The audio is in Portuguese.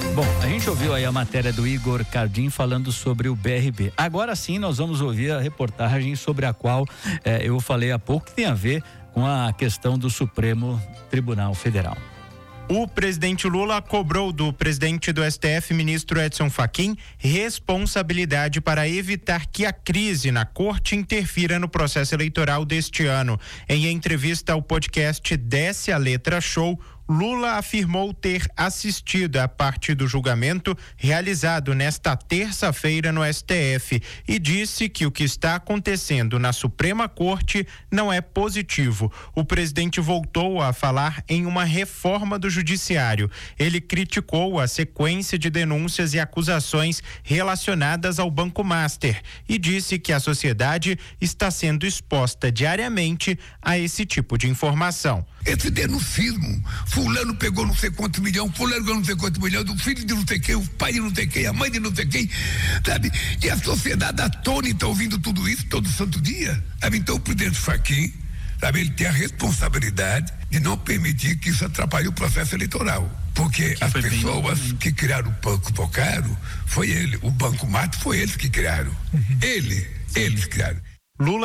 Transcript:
Bom, a gente ouviu aí a matéria do Igor Cardim falando sobre o BRB. Agora sim nós vamos ouvir a reportagem sobre a qual eu falei há pouco, que tem a ver com a questão do Supremo Tribunal Federal. O presidente Lula cobrou do presidente do STF, ministro Edson Fachin, responsabilidade para evitar que a crise na corte interfira no processo eleitoral deste ano. Em entrevista ao podcast Desce a Letra Show, Lula afirmou ter assistido à parte do julgamento realizado nesta terça-feira no STF e disse que o que está acontecendo na Suprema Corte não é positivo. O presidente voltou a falar em uma reforma do Judiciário. Ele criticou a sequência de denúncias e acusações relacionadas ao Banco Master e disse que a sociedade está sendo exposta diariamente a esse tipo de informação. Esse denuncismo, fulano pegou não sei quantos milhões, fulano pegou não sei quantos milhões, do filho de não sei quem, o pai de não sei quem, a mãe de não sei quem, sabe? E a sociedade atônita ouvindo tudo isso todo santo dia, sabe? Então o presidente Fachin, sabe, ele tem a responsabilidade de não permitir que isso atrapalhe o processo eleitoral, porque as pessoas que criaram o Banco Pocaro foi ele, o Banco Mato foi eles que criaram, eles criaram. Lula